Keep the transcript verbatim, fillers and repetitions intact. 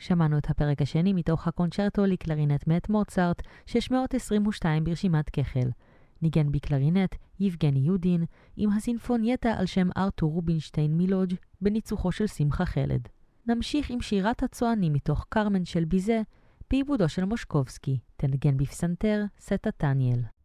שמענו את הפרק השני מתוך הקונצ'רטו לקלרינט מאת מוצרט, שש מאות עשרים ושתיים ברשימת כחל. ניגן בקלרינט יבגני יודין, עם הסינפונייטה על שם ארתור רובינשטיין מילוג' בניצוחו של שמחה חלד. נמשיך עם שירת הצוענים מתוך קרמן של ביזה, בעיבודו של מושקובסקי, תנגן בפסנתר סטה טניאל.